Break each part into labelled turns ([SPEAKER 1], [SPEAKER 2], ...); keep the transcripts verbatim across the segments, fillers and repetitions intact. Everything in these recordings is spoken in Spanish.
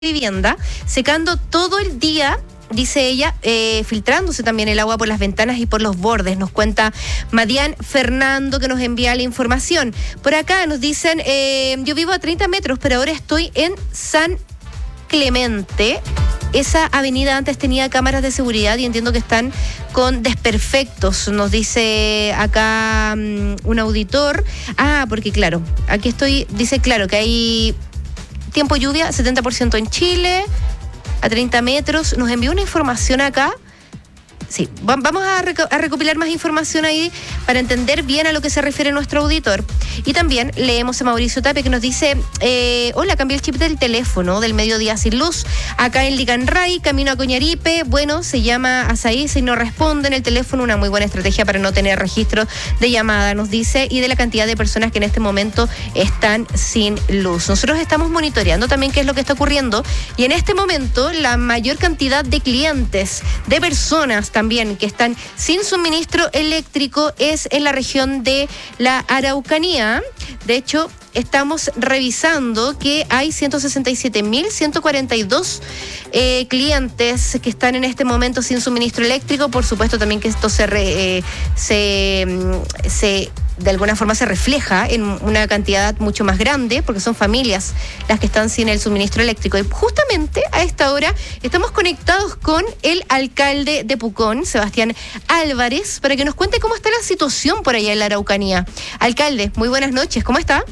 [SPEAKER 1] vivienda, secando todo el día, dice ella, eh, filtrándose también el agua por las ventanas y por los bordes. Nos cuenta Madian Fernando, que nos envía la información. Por acá nos dicen, eh, yo vivo a treinta metros, pero ahora estoy en San Clemente. Esa avenida antes tenía cámaras de seguridad y entiendo que están con desperfectos, nos dice acá um, un auditor. Ah, porque claro, aquí estoy, dice claro que hay tiempo lluvia, setenta por ciento en Chile, a treinta metros. Nos envió una información acá. Sí, vamos a, reco- a recopilar más información ahí para entender bien a lo que se refiere nuestro auditor. Y también leemos a Mauricio Tapia, que nos dice, eh, hola, cambié el chip del teléfono del mediodía sin luz, acá en Licanray, camino a Coñaripe, bueno, se llama Azaíz y no responde en el teléfono, una muy buena estrategia para no tener registro de llamada, nos dice, y de la cantidad de personas que en este momento están sin luz. Nosotros estamos monitoreando también qué es lo que está ocurriendo, y en este momento la mayor cantidad de clientes, de personas también, también que están sin suministro eléctrico es en la región de la Araucanía. De hecho, estamos revisando que hay ciento sesenta y siete mil ciento cuarenta y dos eh, clientes que están en este momento sin suministro eléctrico. Por supuesto también que esto se, re, eh, se, se de alguna forma se refleja en una cantidad mucho más grande, porque son familias las que están sin el suministro eléctrico. Y justamente a esta hora estamos conectados con el alcalde de Pucón, Sebastián Álvarez, para que nos cuente cómo está la situación por allá en la Araucanía. Alcalde, muy buenas noches, ¿cómo está?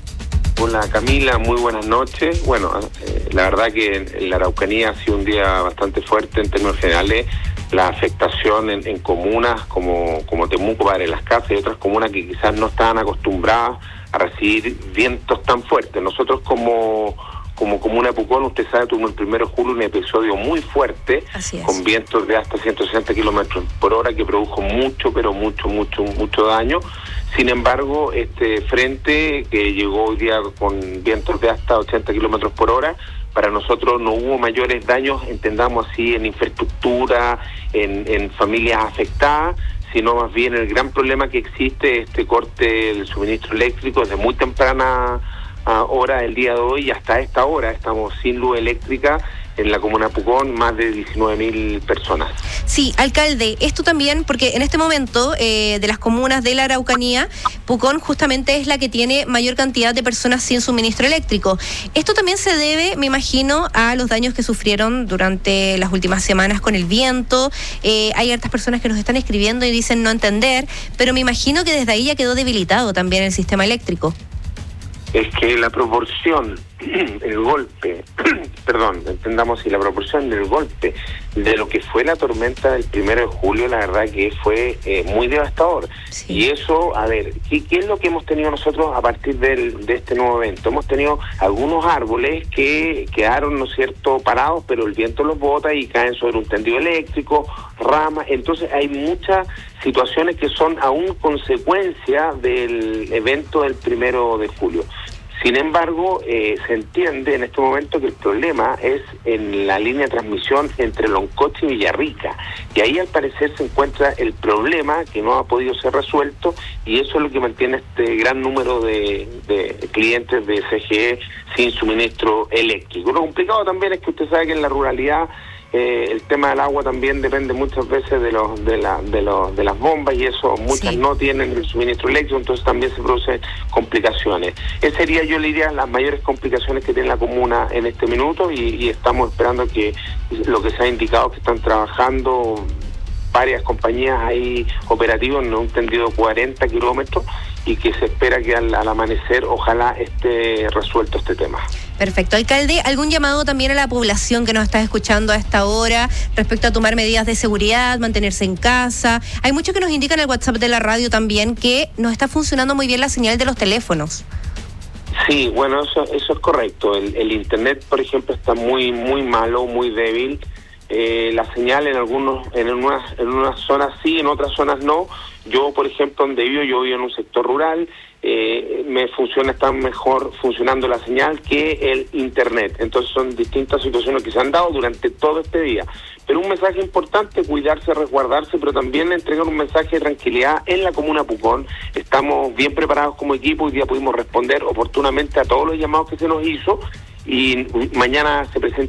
[SPEAKER 2] Hola Camila, muy buenas noches. Bueno, eh, la verdad que en la Araucanía ha sido un día bastante fuerte en términos generales. La afectación en, en comunas como, como Temuco, Padre Las Casas y otras comunas que quizás no estaban acostumbradas a recibir vientos tan fuertes. Nosotros como, como comuna de Pucón, usted sabe, tuvimos el primero de julio un episodio muy fuerte, con vientos de hasta ciento sesenta kilómetros por hora que produjo mucho, pero mucho, mucho, mucho daño. Sin embargo, este frente que llegó hoy día con vientos de hasta ochenta kilómetros por hora, para nosotros no hubo mayores daños, entendamos así, en infraestructura, en, en familias afectadas, sino más bien el gran problema que existe, este corte del suministro eléctrico desde muy temprana hora del día de hoy y hasta esta hora estamos sin luz eléctrica en la comuna de Pucón, más de diecinueve mil personas.
[SPEAKER 1] Sí, alcalde, esto también, porque en este momento eh, de las comunas de la Araucanía, Pucón justamente es la que tiene mayor cantidad de personas sin suministro eléctrico. Esto también se debe, me imagino, a los daños que sufrieron durante las últimas semanas con el viento. Eh, hay hartas personas que nos están escribiendo y dicen no entender, pero me imagino que desde ahí ya quedó debilitado también el sistema eléctrico.
[SPEAKER 2] Es que la proporción, el golpe, perdón, entendamos si la proporción del golpe de lo que fue la tormenta del primero de julio, la verdad que fue eh, muy devastador. Sí. Y eso, a ver, ¿qué, ¿qué es lo que hemos tenido nosotros a partir del, de este nuevo evento? Hemos tenido algunos árboles que quedaron, ¿no es cierto?, parados, pero el viento los bota y caen sobre un tendido eléctrico, ramas. Entonces hay muchas situaciones que son aún consecuencia del evento del primero de julio. Sin embargo, eh, se entiende en este momento que el problema es en la línea de transmisión entre Loncoche y Villarrica. Y ahí al parecer se encuentra el problema que no ha podido ser resuelto y eso es lo que mantiene este gran número de, de clientes de C G E sin suministro eléctrico. Lo complicado también es que usted sabe que en la ruralidad Eh, el tema del agua también depende muchas veces de los de la de los de las bombas y eso muchas sí. no tienen el suministro eléctrico, entonces también se producen complicaciones. Esa sería, yo le diría, las mayores complicaciones que tiene la comuna en este minuto y, y estamos esperando que lo que se ha indicado que están trabajando varias compañías ahí operativas en un tendido de cuarenta kilómetros y que se espera que al, al amanecer ojalá esté resuelto este tema.
[SPEAKER 1] Perfecto. Alcalde, ¿algún llamado también a la población que nos está escuchando a esta hora respecto a tomar medidas de seguridad, mantenerse en casa? Hay muchos que nos indican en el WhatsApp de la radio también que no está funcionando muy bien la señal de los teléfonos.
[SPEAKER 2] Sí, bueno, eso, eso es correcto. El, el internet, por ejemplo, está muy muy malo, muy débil. Eh, la señal en algunos, en unas, en unas zonas sí, en otras zonas no. Yo, por ejemplo, donde vivo, yo vivo en un sector rural, eh, me funciona, está mejor funcionando la señal que el internet. Entonces son distintas situaciones que se han dado durante todo este día. Pero un mensaje importante, cuidarse, resguardarse, pero también entregar un mensaje de tranquilidad en la comuna Pucón. Estamos bien preparados como equipo, hoy día pudimos responder oportunamente a todos los llamados que se nos hizo y mañana se presenta